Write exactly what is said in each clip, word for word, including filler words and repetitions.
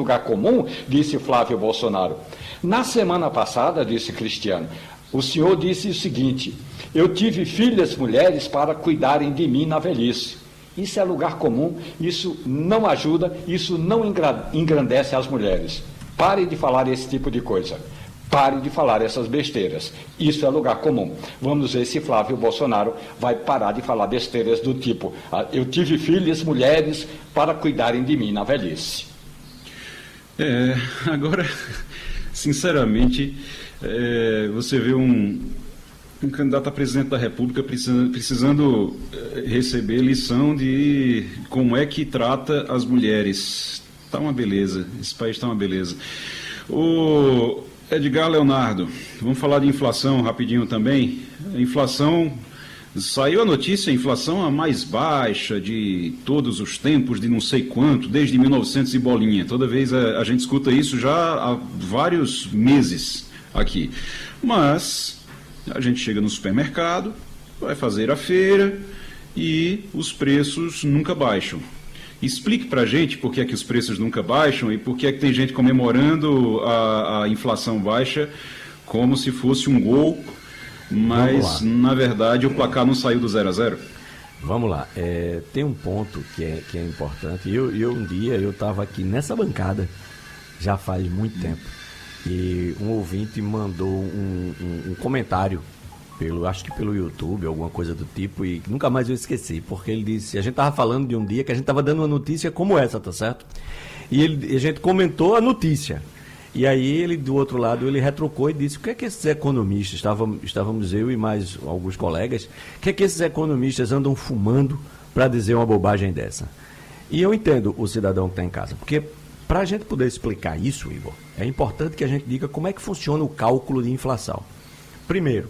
lugar comum, disse Flávio Bolsonaro. Na semana passada, disse Cristiano, o senhor disse o seguinte: eu tive filhas mulheres para cuidarem de mim na velhice. Isso é lugar comum, isso não ajuda, isso não engrandece as mulheres. Pare de falar esse tipo de coisa. Pare de falar essas besteiras. Isso é lugar comum. Vamos ver se Flávio Bolsonaro vai parar de falar besteiras do tipo: ah, eu tive filhas mulheres para cuidarem de mim na velhice. É, agora, sinceramente, é, você vê um, um candidato a presidente da República precisando, precisando receber lição de como é que trata as mulheres. Está uma beleza, esse país está uma beleza. O Edgar Leonardo, vamos falar de inflação rapidinho também. A inflação, saiu a notícia, a inflação a mais baixa de todos os tempos, de não sei quanto, desde mil e novecentos e bolinha. Toda vez a, a gente escuta isso já há vários meses aqui. Mas a gente chega no supermercado, vai fazer a feira e os preços nunca baixam. Explique para a gente por que é que os preços nunca baixam e por que é que tem gente comemorando a, a inflação baixa como se fosse um gol, mas na verdade o placar não saiu do zero a zero. Vamos lá, é, tem um ponto que é, que é importante. Eu, eu um dia eu estava aqui nessa bancada, já faz muito tempo, e um ouvinte mandou um, um, um comentário, pelo, acho que pelo YouTube, alguma coisa do tipo, e nunca mais eu esqueci, porque ele disse, a gente estava falando de um dia que a gente estava dando uma notícia como essa, tá certo? E ele, a gente comentou a notícia, e aí ele, do outro lado, ele retrucou e disse, o que é que esses economistas, estávamos, estávamos eu e mais alguns colegas, o que é que esses economistas andam fumando para dizer uma bobagem dessa? E eu entendo o cidadão que está em casa, porque para a gente poder explicar isso, Igor, é importante que a gente diga como é que funciona o cálculo de inflação. Primeiro,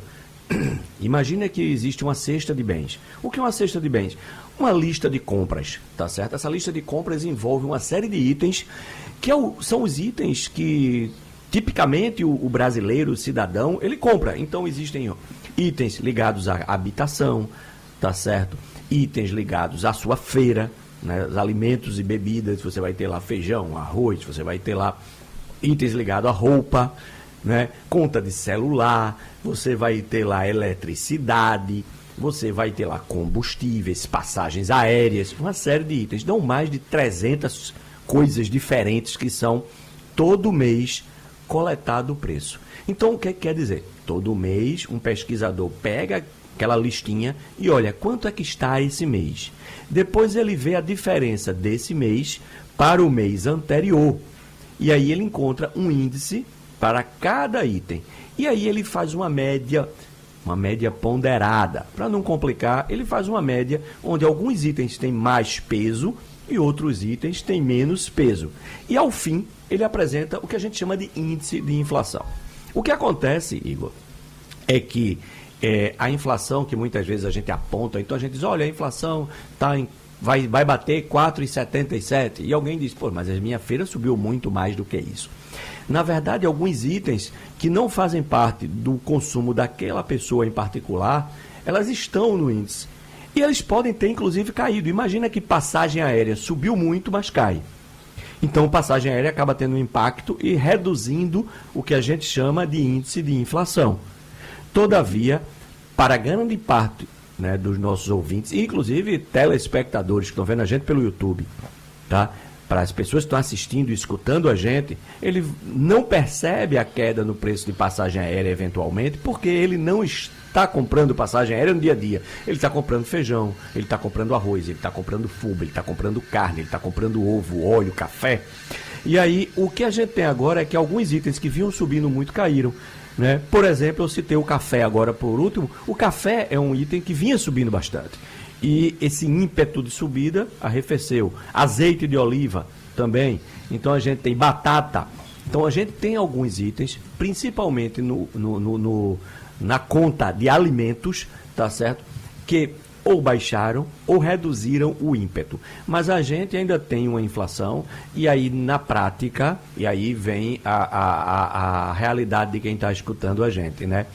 imagina que existe uma cesta de bens. O que é uma cesta de bens? Uma lista de compras, tá certo? Essa lista de compras envolve uma série de itens que é o, são os itens que tipicamente o, o brasileiro, o cidadão, ele compra. Então existem itens ligados à habitação, tá certo? Itens ligados à sua feira, né? Os alimentos e bebidas, você vai ter lá feijão, arroz, você vai ter lá itens ligados à roupa, né? Conta de celular, você vai ter lá eletricidade, você vai ter lá combustíveis, passagens aéreas, uma série de itens. Dão mais de trezentas coisas diferentes que são todo mês coletado o preço. Então, o que, é que quer dizer? Todo mês um pesquisador pega aquela listinha e olha quanto é que está esse mês. Depois ele vê a diferença desse mês para o mês anterior. E aí ele encontra um índice para cada item. E aí ele faz uma média, uma média ponderada. Para não complicar, ele faz uma média onde alguns itens têm mais peso e outros itens têm menos peso. E ao fim, ele apresenta o que a gente chama de índice de inflação. O que acontece, Igor, é que é, a inflação que muitas vezes a gente aponta, então a gente diz, olha, a inflação tá em, vai, vai bater quatro vírgula setenta e sete. E alguém diz, pô, mas a minha feira subiu muito mais do que isso. Na verdade, alguns itens que não fazem parte do consumo daquela pessoa em particular, elas estão no índice. E eles podem ter, inclusive, caído. Imagina que passagem aérea subiu muito, mas cai. Então, passagem aérea acaba tendo um impacto e reduzindo o que a gente chama de índice de inflação. Todavia, para grande parte, né, dos nossos ouvintes, inclusive telespectadores que estão vendo a gente pelo YouTube, tá? Para as pessoas que estão assistindo e escutando a gente, ele não percebe a queda no preço de passagem aérea eventualmente, porque ele não está comprando passagem aérea no dia a dia. Ele está comprando feijão, ele está comprando arroz, ele está comprando fubá, ele está comprando carne, ele está comprando ovo, óleo, café. E aí, o que a gente tem agora é que alguns itens que vinham subindo muito caíram, né? Por exemplo, eu citei o café agora por último. O café é um item que vinha subindo bastante. E esse ímpeto de subida arrefeceu. Azeite de oliva também. Então a gente tem batata. Então a gente tem alguns itens, principalmente no, no, no, no, na conta de alimentos, tá certo? Que ou baixaram ou reduziram o ímpeto. Mas a gente ainda tem uma inflação e aí na prática, e aí vem a, a, a, a realidade de quem está escutando a gente, né?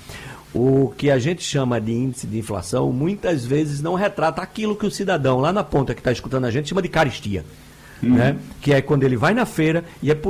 O que a gente chama de índice de inflação muitas vezes não retrata aquilo que o cidadão lá na ponta que está escutando a gente chama de carestia, uhum. né? Que é quando ele vai na feira e é por